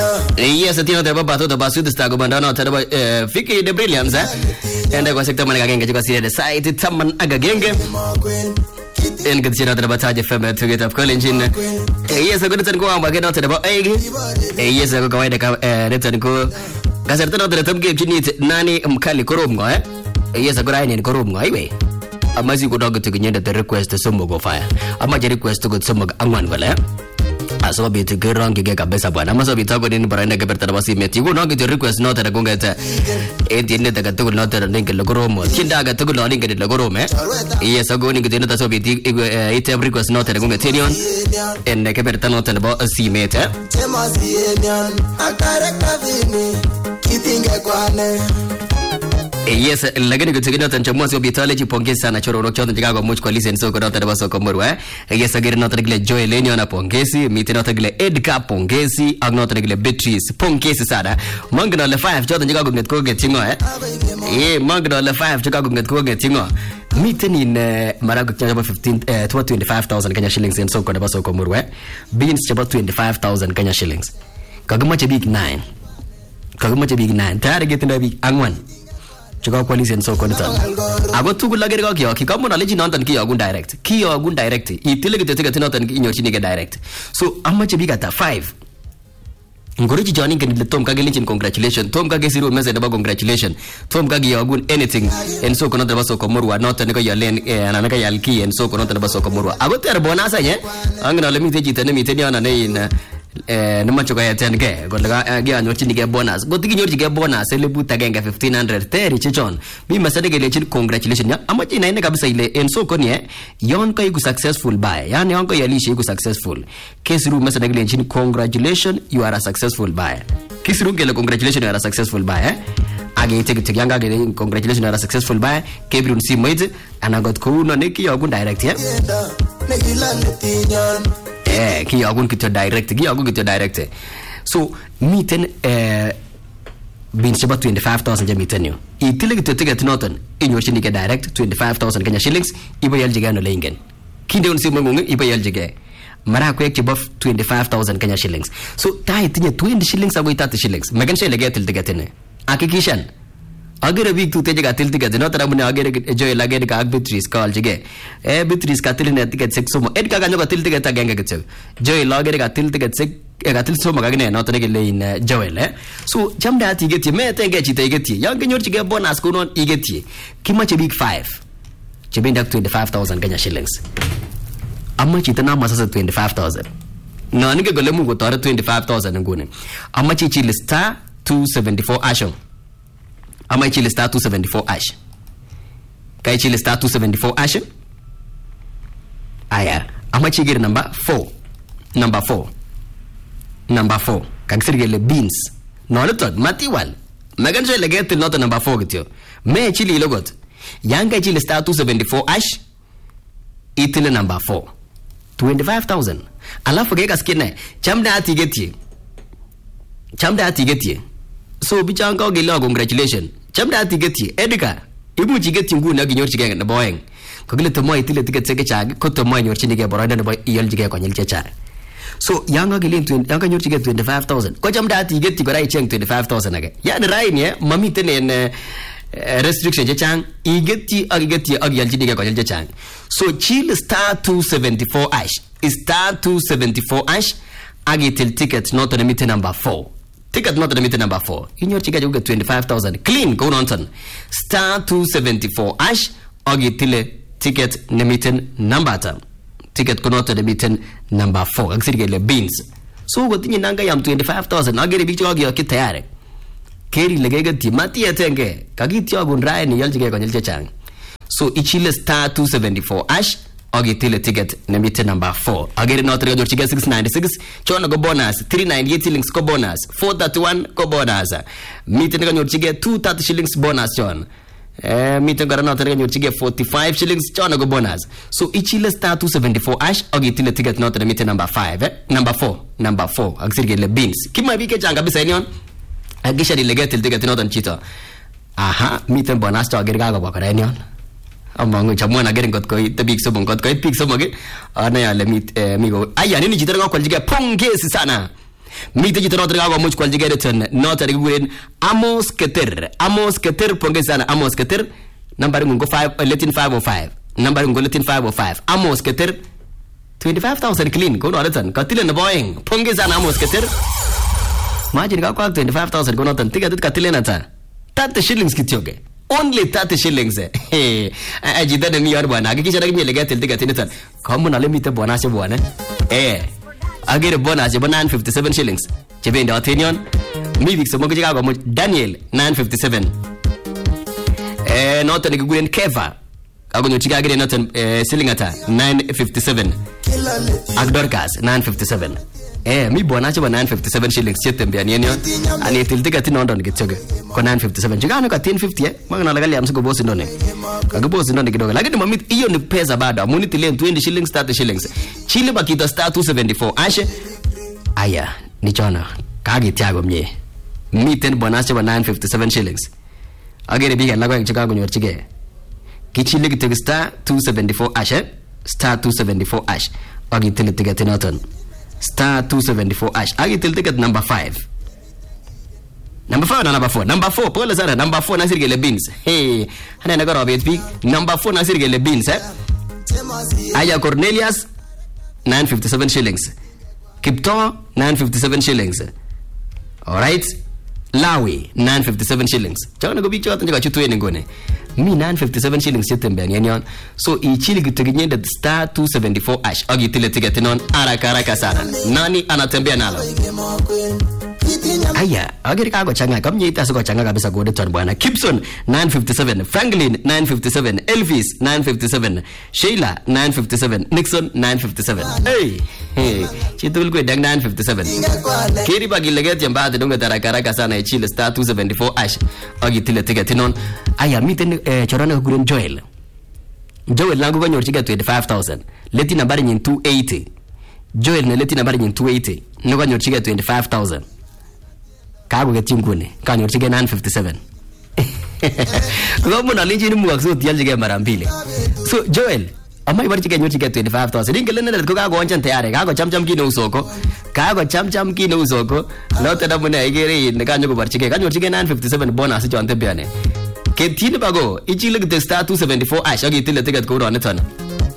Yes, atino terba bato to basu sta go bandana terba Vicky the Brilliance enda kwa sekta managa genge kwa sire site taman aga genge en gitsira terba taje fm to get up college yes go tan ko amba gena terba yes go kawaida ka return ko kasarta no terba tamge chini nani mkali koromgo yes go raini koromgo aiwe amazi go dog to nyenda the request somo go fire ama je request go somo angwan wala aso bitu gerang gege kabisa bwana maso bitako nini baranda ke bertara basi meti go no ke request no tara gongeta dinne daga to no tara ninge logoromo kinda ga to no ninge logoromo yes ago ninge dinne taso biti it request no tara gongeta tenion en ke bertara no tara ba si meta temasi enian akare kavini kitinge kwane yes lagani kutegena tanchamo sio bitale jipongeza sana chororo chote jigago much kwa listen so kwa tara baso komorwa yes agere no tagle joy lenyo na pongezi miti no tagle edgar pongezi agno tagle beatrice pongezi sana mangna le 5 chote jigago nget ko getingo mangna le 5 jigago nget ko getingo miti ni marago chaba 15 25000 Kenya shillings in so kwa baso komorwa beans chaba 25000 Kenya shillings kagama big 9 tare getinda big angwan chika kwa listen so konita ago tugu lagere ko kyo kikamu na leji nontan kiyo gun direct itile gitete gitete nontan inyo chini ke direct so amache bigata 5 ngori jani ke le tom kage lichin congratulations tom kage siru message ba congratulations tom kage yagun anything en so konota ba so komorwa nontan ko yalen anana yal ki en so konota ba so komorwa ago ter bonasa nye angna le mi teji tene mi teni ana ne nima choka ya 10k gola ga nyorchi ni ge bonus gotigi nyorchi ge bonus le buta genga 1500 teri chichon mi masade ge lechin congratulations ya amachi na ine kabisa ile enso koni yon ko igu successful buy yani yon ko yalishi igu successful kesiru masade ge lechin congratulations you are a successful buy kesiru ge le congratulations you are a successful buy age tege yanga ge congratulations you are a successful buy kebrun si moid anagot ko no ne ki yogun direct ya kiyagun kito direct so miten bin shaba 25000 jamiten yo itile kito ticket noton inyo chini ke direct 25000 Kenya shillings iba yaljiga no lingen kinde on simo ngungu iba yaljiga mara ko ek bof 25000 Kenya shillings so tai tinye 20 shillings ago 30 shillings magan shele ge til ticket ne akikishan agar week tu teja gatil ticket no tara mune agar joy lage ka Beatrice call jige Beatrice ka til ne ticket sek somo ed ka ganyo ka til ticket ta genga getse joy lage ka til ticket sek gatil somo ga ne no tara ge lein joy le so jamda ati geti me tenge chi te geti yang genyor chi ge bonus ko non igeti kima che big 5 che bindak 25000 Kenya shillings amma chi tana masa 25000 no ni ge gole mu go tara 25000 ngone amma chi lista 274 ashon ama chile star 274 ash kai chile star 274 ash aya ama chigir number 4 kagsirge le beans no le tot matiwal magan je le get not number 4 gityo me chile logot yanga chile star 274 ash itile number 4 25000 alafu ge gaskine chamda atigeti so bichanga gelo congratulations chamda atigeti edika ibu chigeti nguna ginyor chigenge na boeng kogile tomo itile ticket seke chag ko tomo nyor chinige boranda na boy yel jige ko nyel checha so yanga gilin yanga nyor chigeti 25000 ko chamda atigeti gorai cheng 25000 age yani rai ne mami tenen restriction chechang igeti ag yel chinige ko nyel checha so chill star 274 ash star 274 ash agitil ticket not on meter number 4 ticket not limited number 4 in your ticket you get 25000 clean go on star 274 ash ogitile ticket limited number tam ticket ko not limited number 4 agsirge le beans so go tinyi nanga yam 25000 agere bicho ogyo kitayare keri legege timati atenge kagiti ogun rai ni yaljige ko nyelche chang so ichile star 274 ash ogitile ticket limited number 4 agere not rego chiga 696 chona go bonus 398 shillings ko bonus 431 ko bonus miten ga chiga 230 shillings bonus chon miten ga not rego chiga 45 shillings chona go bonus so ichile star 274 ash ogitile ticket not limited number 5 number 4 agsirge le beans kima bike changa bisa enion agisha dilegate ticket not on chito aha miten bonus to agere ga go bakara enion amangu chamwana geren got ko tabik sobon got ko pik somoge ana ya le mit migo aya nini jitara ko jiga pongezi sana Mite chito noto kakomuch kwaljigei niton noto nekikuren Amos Keter. Amos Keter, pongezi sana Amos Keter. Nambari ngungo 505. Nambari ngungo 505. Amos Keter 25,000 clean. Kono niton katile nebo oeng. Pongezi sana Amos Keter. Imagine kakwa 25,000 kono niton tiketit katile nata 30 shillings kityoke. Only 30 shillings. Jita nemi yor bwana. Hakikisha na kimi legea tiltika tinitan. Kamu na lemite bwana se bwana. Agere bwana se 957 shillings. Chebe nda otinion. Mibik so mogo chika kwa Daniel 957. Noto ni kugulen Keva. Ako nyochika agere noto shilling ata 957. Agdorkas 957. Mi bwana cheba 957 shillings chetembe ni enyo. Ani tiltika tinondo nikitoke. Kwa 957. Chikano ka 1050 Magana lagali amsiko bosi ndone. Kagibosi ndone kidogo. Lakini mamit iyo ni pesa bado. Amuni tile 20 shillings 30 shillings. Chile bakita star 274. Ashe. Aya, nichona. Kagi tiago mye. Miten bonus cheba 957 shillings. Agere biga lako yang chika kunyorchige. Kichile kitege star 274 ashe. Star 274 ash. Agi tile ticket noton. Star 274 ash. Agi tile ticket number 5. Number 5 na number 4. Number 4 pole sana. Number 4 nasir gele beans. Hey, hana nagaro abet big. Number 4 nasir gele beans Aya Cornelius 957 shillings. Kipto 957 shillings. All right. Lawi 957 shillings. Chakana go big chota njaka chutwe ngone. Mi 957 shillings chetembe ngenyon. So ichili kitegenyenda star 274 ash. Agi tile ticket non haraka sana. Nani anatembea nalo? Aya, agere kako changa kamnye ita siko changa kabisa gode ton bwana. Gibson 957, Franklin 957, Elvis 957, Sheila 957, Nixon 957. Hey, chitul kwe dang 957. Kiri bagi leget yambate donga taraka sana ichile star 274 ash. Agi tile ticket non. Aya miten chorana kuguren Joel. Joel langu kanyorchiga 25,000. Leti nambari nyin 280. Joel ne leti nambari nyin 280. Nuka nyorchiga 25,000. Kago getting ngune kanyorchige 957. Kwa muna linji ni muwakso tiyaljige mara mbili. So Joel ama ibarchige nyorchige 25,000. Ingelene ko kago wanchan tayari kago chamcham kino usoko. Kago chamcham kino usoko. Lote na muna igere ne kanyo ko barchige 957 bonus chonte biane. Ketini bago ichile gite star 274 ash agi tile ticket ko ron ton.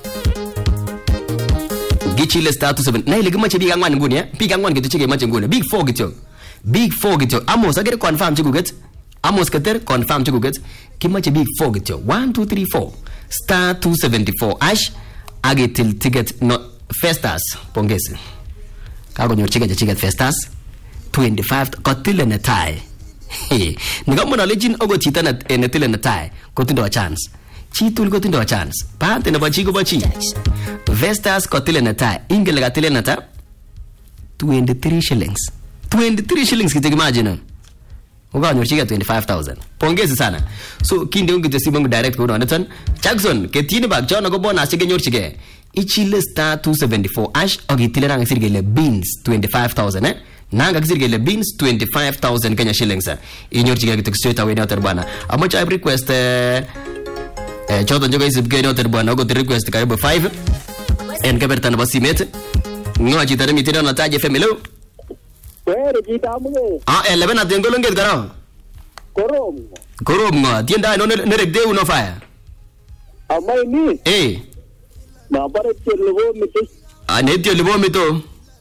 Gichile star 27 na ile gimache big angwan ngune big angwan gituchige mache ngune big 4 gityo. Big 4 gityo. Amos agere confirm chikuget. Amos Keter confirm chikuget. Kimache big 4 gityo. 1 2 3 4 star 274 ash agetil ticket no Festas pongezi. Kago nyorchige chiget Festas 25 kotile ne tai. Nikamona legend ogo chita na netile na tai kotindo chance. Chitul kotindo chance. Pante na bachi ko bachi. Festas kotile na tai. Ingele gatile na ta 23 shillings. 23 shillings kitegimagine. Uga nyorchiga 25,000. Pongezi sana. So kinde ungite sibangu direct ko Donathan. Jackson ketini bag jona go bonus chige nyorchige. Ichile star 274 ash ogitile nang sirgele beans 25,000 Nanga kisirgele beans 25,000 Kenya shillings. Inyorchiga kitek straight away noter bwana. Amocha request choto njoga isibge noter bwana go request karibu 5. En kaberta na basimet. Ngoji tare mitino na taje femelo. Where kita munge? 11 atengo longet karo. Korom ngo. Tienda no nerek de uno fire. Amai ni. Na bare chelo mito. Ne chelo mito.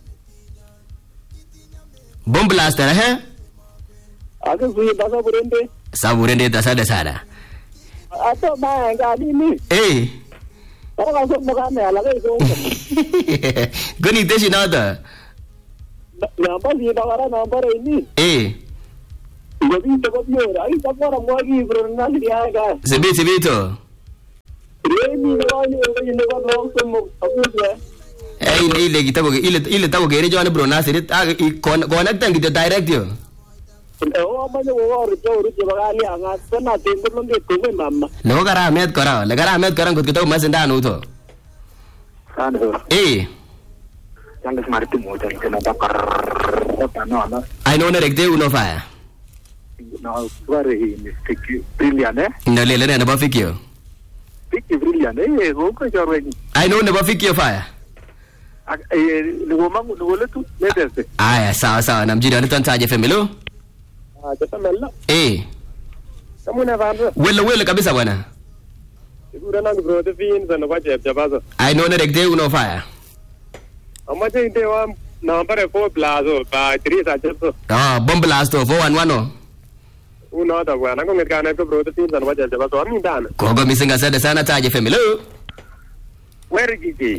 Bomb blaster Ake suye dasa burende. Saburende dasa dasara. Ato ba ngadi ni. Para so magane ala ko. Goni deshi nada. Namba si bagara namba ini. Gobi to gobi ora. Ai tapora mogi bronna dia ga. Sebi to. Remi no ni no no so abuja. Ile kitabo ile tabo gere jwana bronna siri connect ngito direct yo. Amane wo ro bagali anga sana tengo longe ko mama. Lo gara met kara ngot kito masenda no to. Ano. Yang semarti motor kena bakar no. I know nerek uno fire. No, very brilliant No lele na ba fikio. Brilliant go ko jorwe. I know never fikio fire. Ndugu letu neteste. Aya, sawa na mjini anaitwa Taje FM. Hello. Jasa mella. Kamu na vanzo. Wele kabisa bwana. Sigura na bro the fin sana kwa jabazo. I know na rekte uno fire. Amaje inte wa number 4 plazo ba 3 sa jaso. Bomb blast 411. Uno da bwana ko ngekana ko bro the fin sana kwa jabazo ami dana. Kogo misinga sana Taje FM. Hello. Where gigi?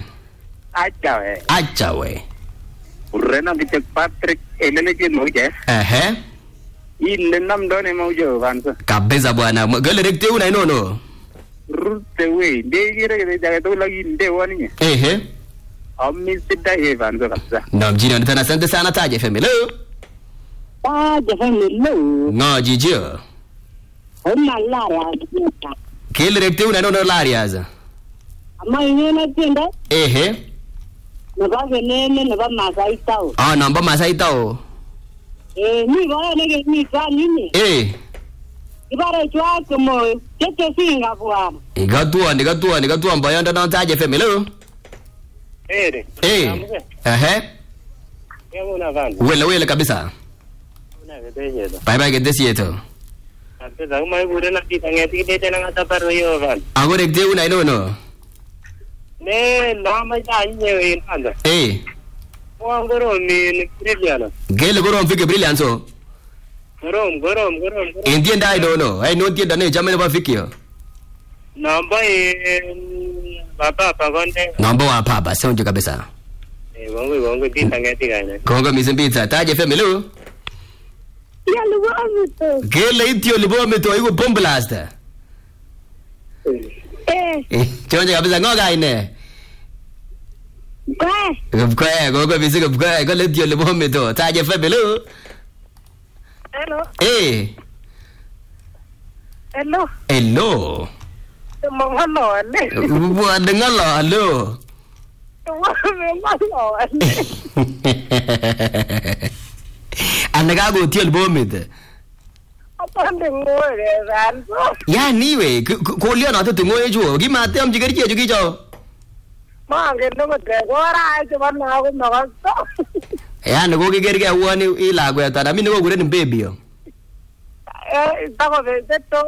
Acha we. Urena bitek Patrick elele ke moje. Ile namdone mojo vanzo. Kabisa bwana. Gele rekte una inono. Rute we ndegire ke jaga to lagi nde wani. Ammi sidda he vanzo kabisa. Na mjini anatana asante sana Taje FM. Hello. Taje FM. Hello. Ngo jijio. Ona lara. Gele rekte una inono lariaza. Ama inena tenda? Namba Masai tao. Ni bora nege ni nini? Ibara chwa como tete singa bwana. Igatua mbayanda na Taje FM. Hello. Yamuna van. Wele kabisa. Una gedeje. Bye gedesi yeto. Apesa umai bude na kitangeti dete na ngata paro yo van. Agora rekte una inono. Ne nama janye inanda. Goro ni brilliant. Gele goro mfike brilliant so. Goro. Entienda no. Ai no entienda ne jamene ba fikio. Namba papa konde. Namba wa papa sonjo kabisa. Wangu ditangeti gane. Kongo misimbitsa Taje FM. Hello. Ya lugo. Gele itio libo mito igo bomb blast. Chonje kabisa ngoga ine. Kwa gogo bisigo kwa go letio le bombe to Taje FM. Hello. Hello. Mangalo ale. Buat ngalo halo. Mangalo ale. Anaga go tio le bombe te. Apa ngoe ranzo. Ya niwe ko lio na to ngoe ju gi ma te am jigeri ju gi jo. Mange no te gora ai te bana ko no to. Ya no go gigeri ga woni ila go ta na mi no go ni baby yo. Estaba de to.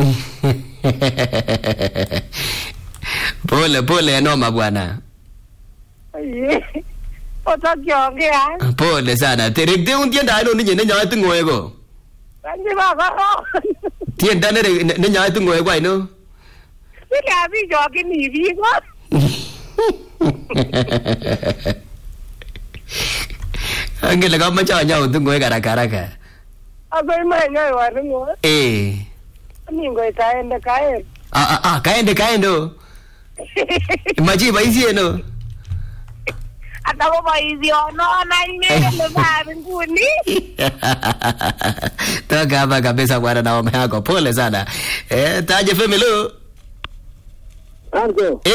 Pole no bwana. Oto kiongea. Pole sana. Terekte un tienda no ni nya tu ngoe go. Tanji baba. Tienda ne nya tu ngoe kwa no. Bila bi jo ki ni bi go. Angela kama cha nya tu ngoe karaka. Abai mai nya wa ngo. Ni ngoe kaende. Kaendo. Maji baisi no. Atabo baisi no na le ba nguni. Toka hapa kabisa bwana na mama yako. Pole sana. Taje FM. Hello. Ango.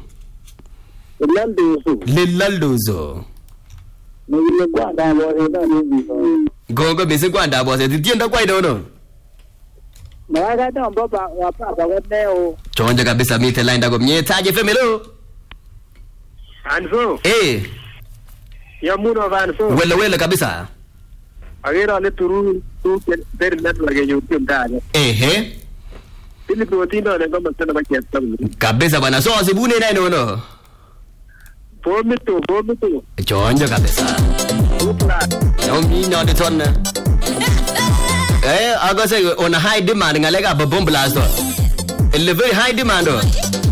Lilaldozo. Ni kwa ndabo na ni. Gogo bisi kwa ndabo se tienda kwa idono. Mwaga ndo baba wa papa wadeo. Chonja kabisa mite line ndako mnye Taje FM. Hello. Anso. Ya muno vanso. Wele kabisa. Agera le turu tu per network ya YouTube ndani. Ili protein na ngoma sana baki sababu. Kabisa bwana so asibune na no. Bomito. Chonja kabisa. Yomi no de ton. Agase on a high demand ngalega bomb blast. A very high demand.